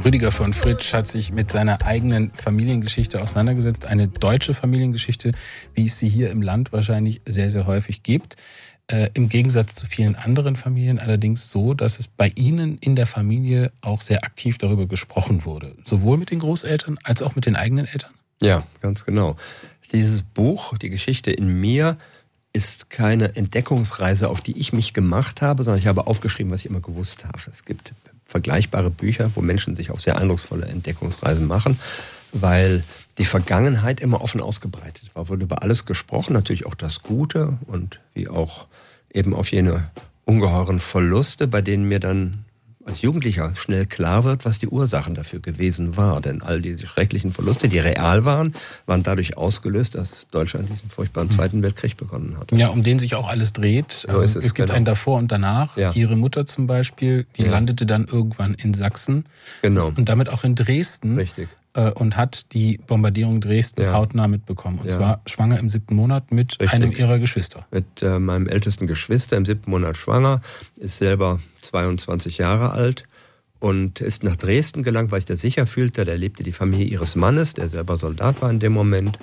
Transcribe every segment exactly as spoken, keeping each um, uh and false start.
Rüdiger von Fritsch hat sich mit seiner eigenen Familiengeschichte auseinandergesetzt. Eine deutsche Familiengeschichte, wie es sie hier im Land wahrscheinlich sehr, sehr häufig gibt. Äh, im Gegensatz zu vielen anderen Familien allerdings so, dass es bei Ihnen in der Familie auch sehr aktiv darüber gesprochen wurde. Sowohl mit den Großeltern als auch mit den eigenen Eltern? Ja, ganz genau. Dieses Buch, die Geschichte in mir, ist keine Entdeckungsreise, auf die ich mich gemacht habe, sondern ich habe aufgeschrieben, was ich immer gewusst habe. Es gibt vergleichbare Bücher, wo Menschen sich auf sehr eindrucksvolle Entdeckungsreisen machen, weil die Vergangenheit immer offen ausgebreitet war. Wurde über alles gesprochen, natürlich auch das Gute und wie auch eben auf jene ungeheuren Verluste, bei denen mir dann als Jugendlicher schnell klar wird, was die Ursachen dafür gewesen war. Denn all diese schrecklichen Verluste, die real waren, waren dadurch ausgelöst, dass Deutschland diesen furchtbaren Zweiten Weltkrieg begonnen hat. Ja, um den sich auch alles dreht. Also so es, es gibt genau. einen davor und danach. Ja. Ihre Mutter zum Beispiel, die ja. landete dann irgendwann in Sachsen. Genau. Und damit auch in Dresden. Richtig. Und hat die Bombardierung Dresdens ja. hautnah mitbekommen. Und ja. zwar schwanger im siebten Monat mit Richtig. einem ihrer Geschwister. Mit äh, meinem ältesten Geschwister im siebten Monat schwanger, ist selber zweiundzwanzig Jahre alt und ist nach Dresden gelangt, weil sich da sicher fühlte. Da lebte die Familie ihres Mannes, der selber Soldat war in dem Moment.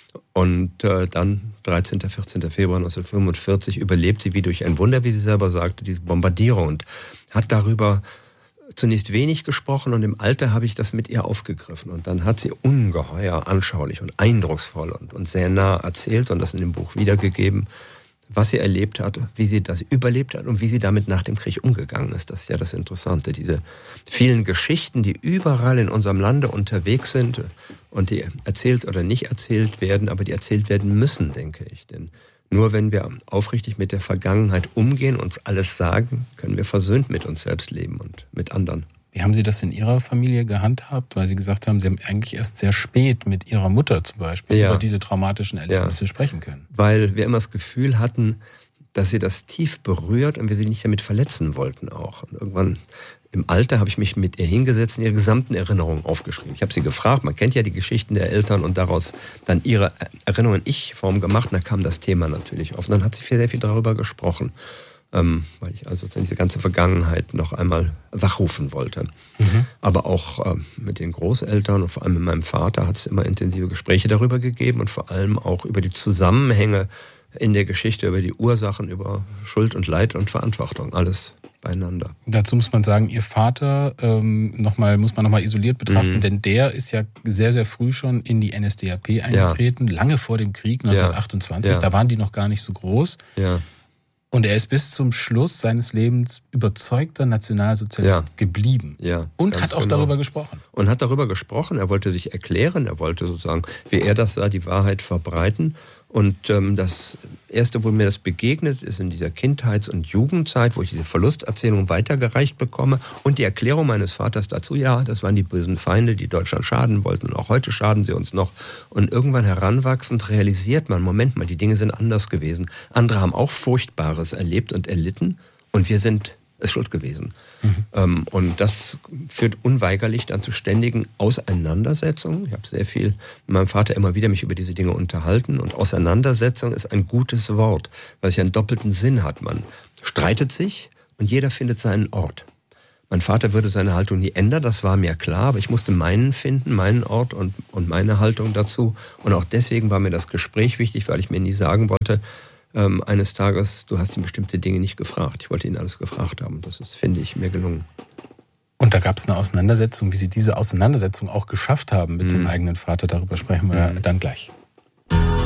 Und äh, dann, dreizehnten, vierzehnten Februar neunzehnhundertfünfundvierzig, überlebt sie wie durch ein Wunder, wie sie selber sagte, diese Bombardierung und hat darüber zunächst wenig gesprochen und im Alter habe ich das mit ihr aufgegriffen. Und dann hat sie ungeheuer anschaulich und eindrucksvoll und, und sehr nah erzählt und das in dem Buch wiedergegeben, was sie erlebt hat, wie sie das überlebt hat und wie sie damit nach dem Krieg umgegangen ist. Das ist ja das Interessante. Diese vielen Geschichten, die überall in unserem Lande unterwegs sind und die erzählt oder nicht erzählt werden, aber die erzählt werden müssen, denke ich. Denn nur wenn wir aufrichtig mit der Vergangenheit umgehen, uns alles sagen, können wir versöhnt mit uns selbst leben und mit anderen. Wie haben Sie das in Ihrer Familie gehandhabt? Weil Sie gesagt haben, Sie haben eigentlich erst sehr spät mit Ihrer Mutter zum Beispiel ja. über diese traumatischen Erlebnisse ja. sprechen können. Weil wir immer das Gefühl hatten, dass sie das tief berührt und wir sie nicht damit verletzen wollten auch. Und irgendwann im Alter habe ich mich mit ihr hingesetzt und ihre gesamten Erinnerungen aufgeschrieben. Ich habe sie gefragt, man kennt ja die Geschichten der Eltern und daraus dann ihre Erinnerungen in Ich-Form gemacht. Und da kam das Thema natürlich auf. Und dann hat sie sehr viel darüber gesprochen, ähm, weil ich also diese ganze Vergangenheit noch einmal wachrufen wollte. Mhm. Aber auch ähm, mit den Großeltern und vor allem mit meinem Vater hat es immer intensive Gespräche darüber gegeben und vor allem auch über die Zusammenhänge in der Geschichte, über die Ursachen, über Schuld und Leid und Verantwortung, alles beieinander. Dazu muss man sagen, Ihr Vater ähm, noch mal, muss man nochmal isoliert betrachten, mhm. denn der ist ja sehr, sehr früh schon in die N S D A P eingetreten, ja. lange vor dem Krieg, neunzehnhundertachtundzwanzig, ja. da waren die noch gar nicht so groß. Ja. Und er ist bis zum Schluss seines Lebens überzeugter Nationalsozialist ja. geblieben. Ja, und hat auch genau. darüber gesprochen. Und hat darüber gesprochen, er wollte sich erklären, er wollte sozusagen, wie er das sah, die Wahrheit verbreiten. Und ähm, das Erste, wo mir das begegnet, ist in dieser Kindheits- und Jugendzeit, wo ich diese Verlusterzählung weitergereicht bekomme und die Erklärung meines Vaters dazu, ja, das waren die bösen Feinde, die Deutschland schaden wollten und auch heute schaden sie uns noch. Und irgendwann heranwachsend realisiert man, Moment mal, die Dinge sind anders gewesen. Andere haben auch Furchtbares erlebt und erlitten und wir sind es schuld gewesen. Mhm. Ähm, und das führt unweigerlich dann zu ständigen Auseinandersetzungen. Ich habe sehr viel mit meinem Vater immer wieder mich über diese Dinge unterhalten und Auseinandersetzung ist ein gutes Wort, weil es ja einen doppelten Sinn hat. Man streitet sich und jeder findet seinen Ort. Mein Vater würde seine Haltung nie ändern, das war mir klar, aber ich musste meinen finden, meinen Ort und, und meine Haltung dazu. Und auch deswegen war mir das Gespräch wichtig, weil ich mir nie sagen wollte, Ähm, eines Tages, du hast ihn bestimmte Dinge nicht gefragt. Ich wollte ihn alles gefragt haben. Das ist, finde ich, mir gelungen. Und da gab es eine Auseinandersetzung, wie Sie diese Auseinandersetzung auch geschafft haben mit mhm. dem eigenen Vater. Darüber sprechen wir mhm. dann gleich.